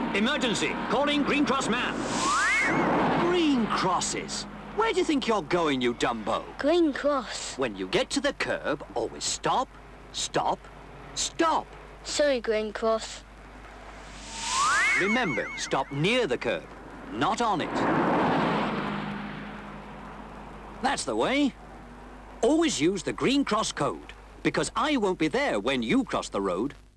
Emergency! Calling Green Cross Man! Green crosses! Where do you think you're going, you Dumbo? Green Cross. When you get to the curb, always stop, stop, stop. Sorry, Green Cross. Remember, stop near the curb, not on it. That's the way. Always use the Green Cross code, because I won't be there when you cross the road.